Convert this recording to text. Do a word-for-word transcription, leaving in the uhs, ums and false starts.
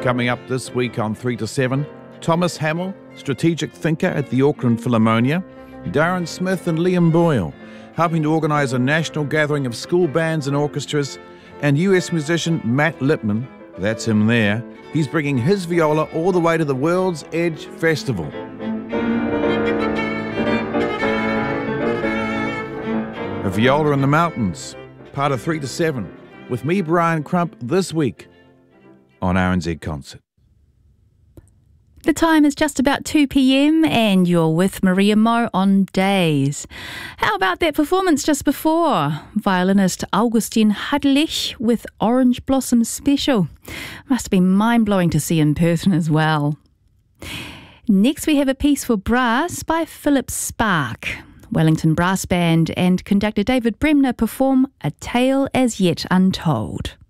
Coming up this week on three to seven, Thomas Hamill, strategic thinker at the Auckland Philharmonia, Darren Smith and Liam Boyle, helping to organise a national gathering of school bands and orchestras, and U S musician Matt Lipman, that's him there, he's bringing his viola all the way to the World's Edge Festival. A Viola in the Mountains, part of three to seven, with me, Brian Crump, this week on R N Z Concert. The time is just about two p.m. and you're with Maria Mo on Days. How about that performance just before? Violinist Augustin Hudlich with Orange Blossom Special. Must have been mind-blowing to see in person as well. Next we have a piece for brass by Philip Spark. Wellington Brass Band and conductor David Bremner perform A Tale As Yet Untold.